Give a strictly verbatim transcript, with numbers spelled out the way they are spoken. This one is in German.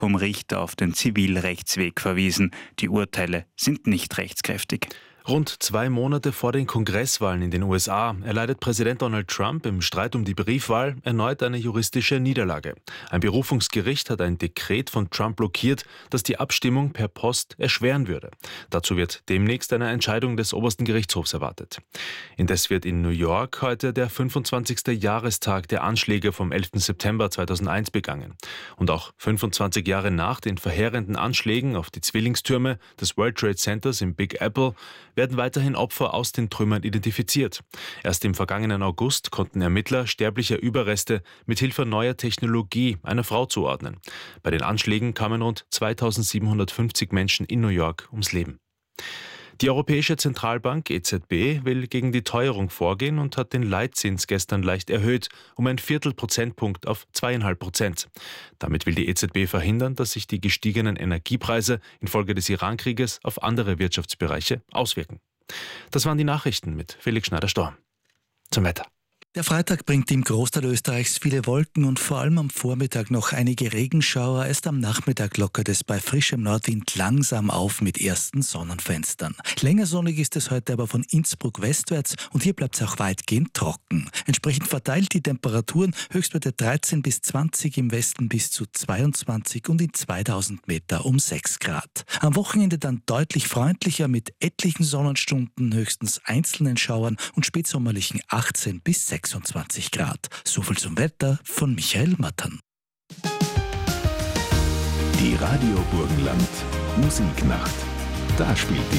vom Richter auf den Zivilrechtsweg verwiesen. Die Urteile sind nicht rechtskräftig. Rund zwei Monate vor den Kongresswahlen in den U S A erleidet Präsident Donald Trump im Streit um die Briefwahl erneut eine juristische Niederlage. Ein Berufungsgericht hat ein Dekret von Trump blockiert, das die Abstimmung per Post erschweren würde. Dazu wird demnächst eine Entscheidung des obersten Gerichtshofs erwartet. Indes wird in New York heute der fünfundzwanzigste Jahrestag der Anschläge vom elften September zweitausendeins begangen. Und auch fünfundzwanzig Jahre nach den verheerenden Anschlägen auf die Zwillingstürme des World Trade Centers im Big Apple werden weiterhin Opfer aus den Trümmern identifiziert. Erst im vergangenen August konnten Ermittler sterbliche Überreste mit Hilfe neuer Technologie einer Frau zuordnen. Bei den Anschlägen kamen rund zweitausendsiebenhundertfünfzig Menschen in New York ums Leben. Die Europäische Zentralbank E Z B will gegen die Teuerung vorgehen und hat den Leitzins gestern leicht erhöht, um ein Viertelprozentpunkt auf zweieinhalb Prozent. Damit will die E Z B verhindern, dass sich die gestiegenen Energiepreise infolge des Irankrieges auf andere Wirtschaftsbereiche auswirken. Das waren die Nachrichten mit Felix Schneider-Storm. Zum Wetter. Der Freitag bringt im Großteil Österreichs viele Wolken und vor allem am Vormittag noch einige Regenschauer. Erst am Nachmittag lockert es bei frischem Nordwind langsam auf mit ersten Sonnenfenstern. Länger sonnig ist es heute aber von Innsbruck westwärts und hier bleibt es auch weitgehend trocken. Entsprechend verteilt die Temperaturen Höchstwerte dreizehn bis zwanzig, im Westen bis zu zweiundzwanzig und in zweitausend Meter um sechs Grad. Am Wochenende dann deutlich freundlicher mit etlichen Sonnenstunden, höchstens einzelnen Schauern und spätsommerlichen achtzehn bis sechsundzwanzig Grad. Soviel zum Wetter von Michael Mattern. Die Radio Burgenland Musiknacht. Da spielt die